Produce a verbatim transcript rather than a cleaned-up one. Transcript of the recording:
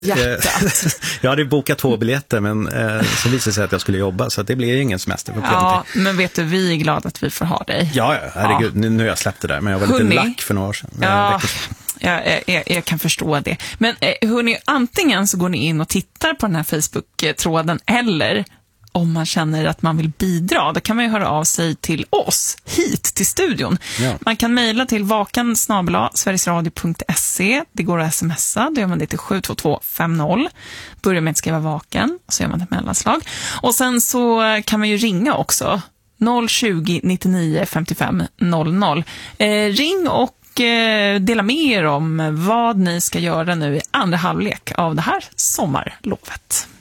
hjärtat. Jag hade bokat två biljetter, men eh, så visade det sig att jag skulle jobba, så det blir ingen semester på Ja, men vet du, vi är glada att vi får ha dig. Ja, ja, herregud, ja. Nu, nu har jag släppt det där, men jag var Hörrni, lite lack för några år sedan. Ja, jag, jag, jag kan förstå det. Men hörni, antingen så går ni in och tittar på den här Facebook-tråden, eller om man känner att man vill bidra, då kan man ju höra av sig till oss, hit till studion. Ja. Man kan mejla till vakan snabel-a sverigesradio punkt se. Det går att smsa, då gör man det till sju två två fem noll. Börjar med att skriva vaken, så gör man ett mellanslag. Och sen så kan man ju ringa också, noll tjugo nittionio femtiofem noll noll. Eh, ring och eh, dela med er om vad ni ska göra nu i andra halvlek av det här sommarlovet.